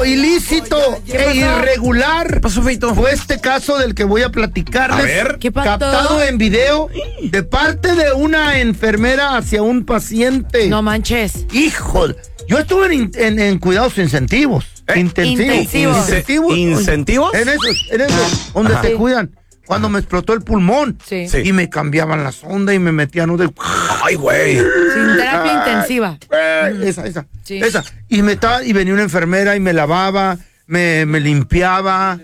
Lo ilícito e irregular. ¿Qué pasó, Feito? Fue este caso del que voy a platicarles. A ver. ¿Qué pasó? Captado en video de parte de una enfermera hacia un paciente. No manches. Híjole, yo estuve en cuidados intensivos. Intensivos. ¿Incentivos? En esos, donde te cuidan. Cuando me explotó el pulmón. Sí. Sí. Y me cambiaban la sonda y me metían de... Ay, güey. Sin terapia intensiva. Esa. Y venía una enfermera y me lavaba, me limpiaba,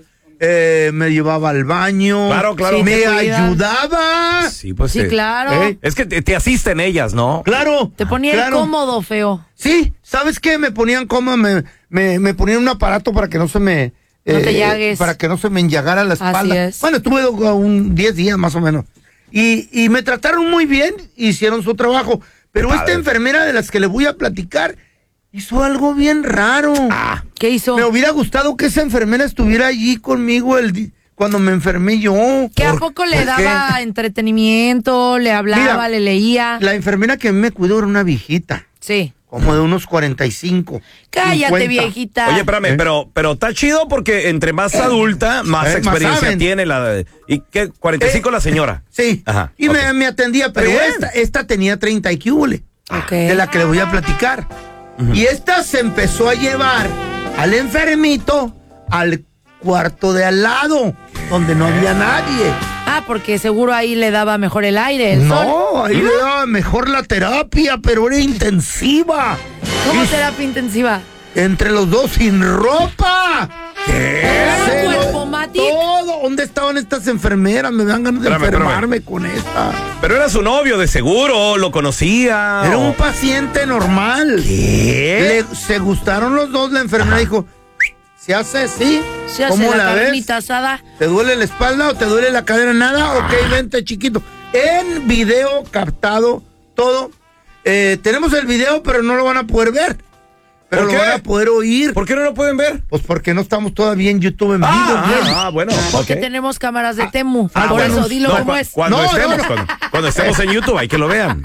me llevaba al baño. Claro. Sí, me te cuidan. ayudaba. Sí, pues Sí, claro. Es que te asisten ellas, ¿no? Claro. Te ponía incómodo, feo. Sí, ¿sabes qué? Me ponían cómodo, me ponían un aparato para que no se me... No te llagues. Para que no se me enllagara la espalda. Así es. Bueno, estuve 10 días más o menos. Y me trataron muy bien, hicieron su trabajo. Pero esta enfermera de las que le voy a platicar hizo algo bien raro. ¿Qué hizo? Me hubiera gustado que esa enfermera estuviera allí conmigo cuando me enfermé yo. ¿Que a poco le daba entretenimiento, le hablaba, Mira, le leía? La enfermera que me cuidó era una viejita. Sí. Como de unos 45. Cállate, 50. viejita. Oye, espérame, pero está chido porque entre más adulta, más experiencia saben. tiene ¿Y qué? 45 la señora. Sí. Ajá, Y ok. me atendía, pero Bien. esta tenía 30 y qué hule, Ok. de la que le voy a platicar. Y esta se empezó a llevar al enfermito al cuarto de al lado, donde no había nadie. Porque seguro ahí le daba mejor el aire, el sol. No, ahí le daba mejor la terapia, pero era intensiva. ¿Cómo Y terapia intensiva? entre los dos sin ropa. ¿Era cuerpo Matic? Todo. ¿Dónde estaban estas enfermeras? Me dan ganas de Espérame. enfermarme con esta. Pero era su novio, de seguro, lo conocía. Era un paciente normal. ¿Qué? Se gustaron los dos. La enfermera dijo, ¿se hace así? Se hace ¿Cómo la la ves? carnita asada. ¿Te duele la espalda o te duele la cadera? Nada. Ok, vente, chiquito. En video captado todo. Tenemos el video, pero no lo van a poder ver. Pero ¿Por lo qué? van a poder oír. ¿Por qué no lo pueden ver? Pues porque no estamos todavía en YouTube en vivo. Bueno. Porque ok. tenemos cámaras de Temu. Por bueno. eso, dilo No, cómo es. Cuando No, estemos, no. Cuando estemos en YouTube, hay que lo vean.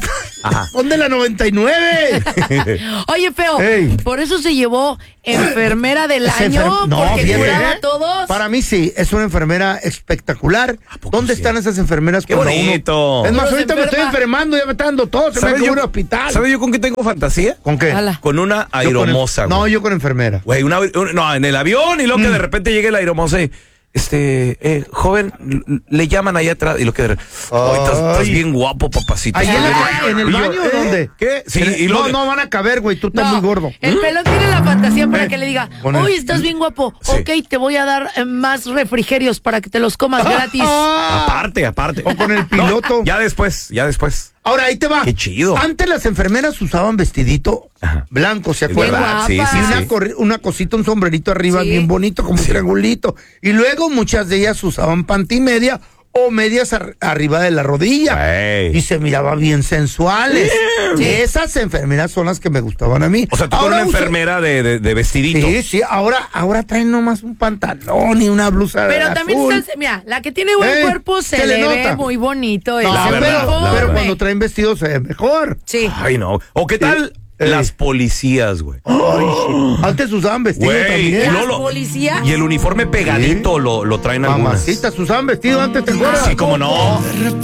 Son de la 99. Oye, feo, Ey. por eso se llevó enfermera del año, No, porque fíjate, curaba a todos. Para mí sí, es una enfermera espectacular. poco ¿Dónde sí? están esas enfermeras? Qué cuando bonito. uno- Es más, Uno se ahorita me estoy enferma. enfermando, ya me está dando todo, se me ¿Sabes quedó yo, un hospital. ¿Sabes yo con qué tengo fantasía? ¿Con qué? Ala. Con una Yo con aeromoza, No, güey. yo con enfermera. Güey, no, en el avión y luego que de repente llegue la aeromoza y, joven, le llaman ahí atrás y lo que estás bien guapo, papacito. ¿Ahí Estás bien- en el Y yo, baño dónde? ¿Qué? Sí, En el- y luego no van a caber, güey, tú estás No, muy gordo. el pelón tiene la fantasía para que le diga, Con el- uy, estás bien guapo. Sí. Ok, te voy a dar más refrigerios para que te los comas gratis. aparte. O con el piloto. No, ya después. Ahora, ahí te va. Qué chido. Antes las enfermeras usaban vestidito Ajá. blanco, ¿se Es acuerdan? verdad, sí, guapa. sí, Y sí. una cosita, un sombrerito arriba Sí. bien bonito, como un triangulito. Y luego muchas de ellas usaban panty y media o medias arriba de la rodilla. Güey. Y se miraba bien sensuales. Esas enfermeras son las que me gustaban a mí. O sea, tú con Ahora una uso- enfermera de vestidito. Sí, ahora traen nomás un pantalón y una blusa Pero azul. también está, mira, la que tiene buen cuerpo se se le le ve nota. muy bonito. No, el verdad, uniforme. pero cuando traen vestidos se ve mejor. Sí. Ay, no. ¿O qué tal las policías, güey? Ay, sí. Antes usaban vestido Güey, también. y ¿Las no policías? Y el uniforme pegadito lo traen algunas. Mamacitas usaban vestido antes, ¿te acuerdas? Sí, cómo no.